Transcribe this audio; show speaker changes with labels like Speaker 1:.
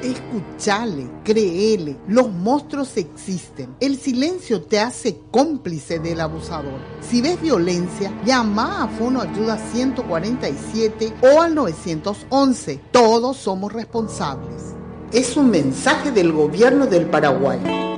Speaker 1: Escuchale, créele, los monstruos existen. El silencio te hace cómplice del abusador. Si ves violencia, llama a Fono Ayuda 147 o al 911. Todos somos responsables. Es un mensaje del gobierno del Paraguay.